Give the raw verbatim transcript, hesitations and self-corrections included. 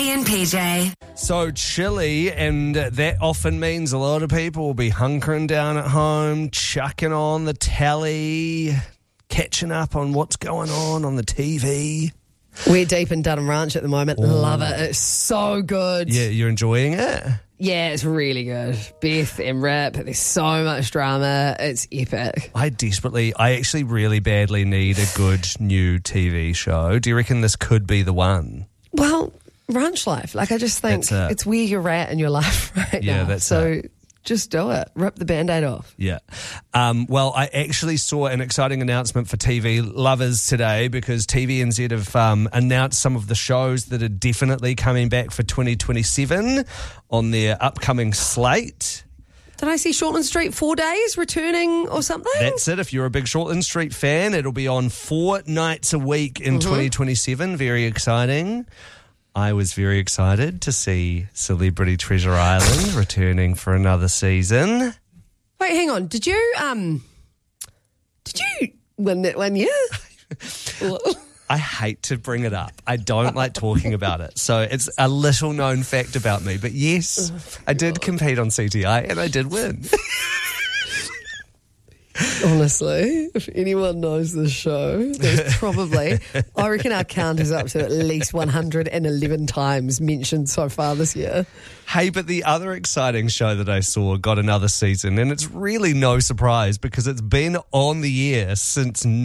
Maddie and P J. So chilly, and that often means a lot of people will be hunkering down at home, chucking on the telly, catching up on what's going on on the T V. We're deep in Dunham Ranch at the moment. Love it. It's so good. Yeah, you're enjoying it? Yeah, it's really good. Beth and Rip, there's so much drama. It's epic. I desperately, I actually really badly need a good new T V show. Do you reckon this could be the one? Well, ranch life. Like, I just think That's it. it's where you're at in your life right Yeah, now. that's so it. just do it. Rip the Band-Aid off. Yeah. Um, well, I actually saw an exciting announcement for T V lovers today because T V N Z have um, announced some of the shows that are definitely coming back for twenty twenty-seven on their upcoming slate. Did I see Shortland Street four days returning or something? That's it. If you're a big Shortland Street fan, it'll be on four nights a week in Mm-hmm. twenty twenty-seven. Very exciting. I was very excited to see Celebrity Treasure Island returning for another season. Wait, hang on. Did you um? Did you win that one year? I hate to bring it up. I don't like talking about it. So it's a little known fact about me. But yes, I did compete on C T I and I did win. Honestly, if anyone knows this show, there's probably, I reckon our count is up to at least one hundred eleven times mentioned so far this year. Hey, but the other exciting show that I saw got another season, and it's really no surprise because it's been on the air since